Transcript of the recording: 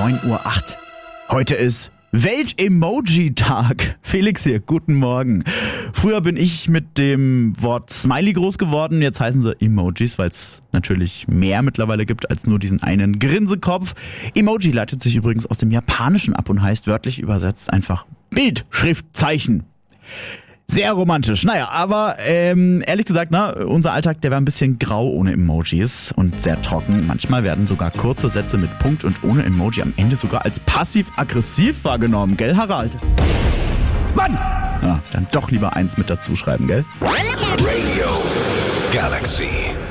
9:08 Uhr. Heute ist Welt-Emoji-Tag. Felix hier, guten Morgen. Früher bin ich mit dem Wort Smiley groß geworden. Jetzt heißen sie Emojis, weil es natürlich mehr mittlerweile gibt als nur diesen einen Grinsekopf. Emoji leitet sich übrigens aus dem Japanischen ab und heißt wörtlich übersetzt einfach Bild, Schriftzeichen. Sehr romantisch. Naja, aber ehrlich gesagt, unser Alltag, der war ein bisschen grau ohne Emojis und sehr trocken. Manchmal werden sogar kurze Sätze mit Punkt und ohne Emoji am Ende sogar als passiv-aggressiv wahrgenommen, gell, Harald? Mann! Ja, dann doch lieber eins mit dazu schreiben, gell? Radio Galaxy.